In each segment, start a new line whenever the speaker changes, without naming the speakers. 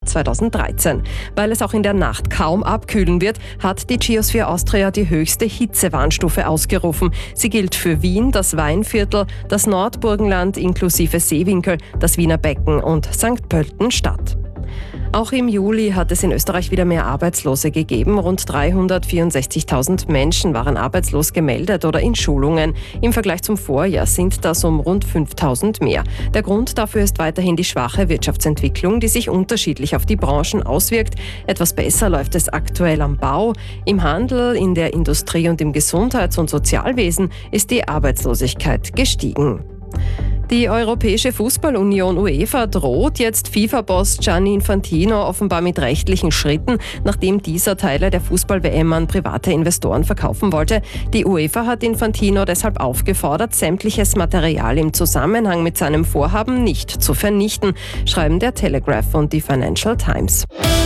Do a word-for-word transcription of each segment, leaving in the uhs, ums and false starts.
zweitausenddreizehn. Weil es auch in der Nacht kaum abkühlen wird, hat die Geosphere Austria die höchste Hitzewarnstufe ausgerufen. Sie gilt für Wien, das Weinviertel, das Nordburgenland inklusive Seewinkel, das Wiener Becken und Sankt Pölten-Stadt. Auch im Juli hat es in Österreich wieder mehr Arbeitslose gegeben. Rund dreihundertvierundsechzigtausend Menschen waren arbeitslos gemeldet oder in Schulungen. Im Vergleich zum Vorjahr sind das um rund fünftausend mehr. Der Grund dafür ist weiterhin die schwache Wirtschaftsentwicklung, die sich unterschiedlich auf die Branchen auswirkt. Etwas besser läuft es aktuell am Bau. Im Handel, in der Industrie und im Gesundheits- und Sozialwesen ist die Arbeitslosigkeit gestiegen. Die Europäische Fußballunion UEFA droht jetzt FIFA-Boss Gianni Infantino offenbar mit rechtlichen Schritten, nachdem dieser Teile der Fußball-W M an private Investoren verkaufen wollte. Die UEFA hat Infantino deshalb aufgefordert, sämtliches Material im Zusammenhang mit seinem Vorhaben nicht zu vernichten, schreiben der Telegraph und die Financial Times.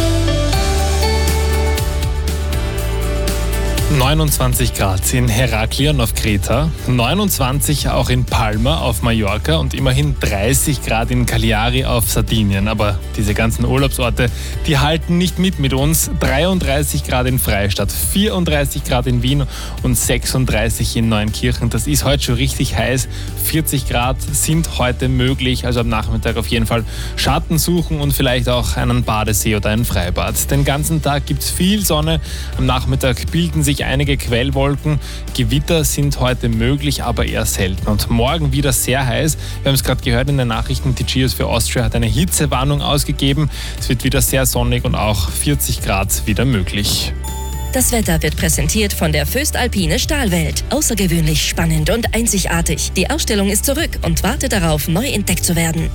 neunundzwanzig Grad in Heraklion auf Kreta, neunundzwanzig auch in Palma auf Mallorca und immerhin dreißig Grad in Cagliari auf Sardinien. Aber diese ganzen Urlaubsorte, die halten nicht mit mit uns. dreiunddreißig Grad in Freistadt, vierunddreißig Grad in Wien und sechsunddreißig in Neunkirchen. Das ist heute schon richtig heiß. vierzig Grad sind heute möglich, also am Nachmittag auf jeden Fall Schatten suchen und vielleicht auch einen Badesee oder ein Freibad. Den ganzen Tag gibt es viel Sonne. Am Nachmittag bilden sich einige Quellwolken. Gewitter sind heute möglich, aber eher selten. Und morgen wieder sehr heiß. Wir haben es gerade gehört in den Nachrichten, die Geosphere Austria hat eine Hitzewarnung ausgegeben. Es wird wieder sehr sonnig und auch vierzig Grad wieder möglich.
Das Wetter wird präsentiert von der Föstalpine Stahlwelt. Außergewöhnlich spannend und einzigartig. Die Ausstellung ist zurück und wartet darauf, neu entdeckt zu werden.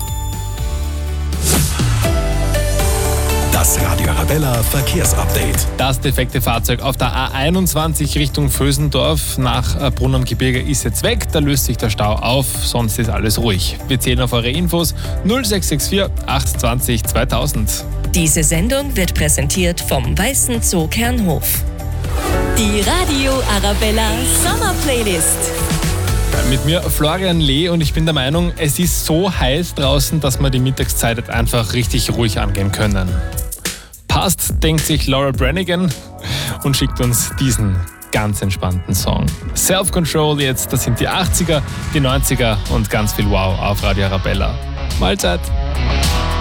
Das Radio Arabella Verkehrsupdate.
Das defekte Fahrzeug auf der A einundzwanzig Richtung Vösendorf nach Brunn am Gebirge ist jetzt weg. Da löst sich der Stau auf, sonst ist alles ruhig. Wir zählen auf eure Infos null sechs sechs vier acht zwei null zweitausend.
Diese Sendung wird präsentiert vom Weißen Zoo Kernhof.
Die Radio Arabella Sommer Playlist.
Mit mir Florian Lee und ich bin der Meinung, es ist so heiß draußen, dass wir die Mittagszeit einfach richtig ruhig angehen können. Passt, denkt sich Laura Branigan und schickt uns diesen ganz entspannten Song. Self-Control jetzt, das sind die achtziger, die neunziger und ganz viel Wow auf Radio Arabella. Mahlzeit!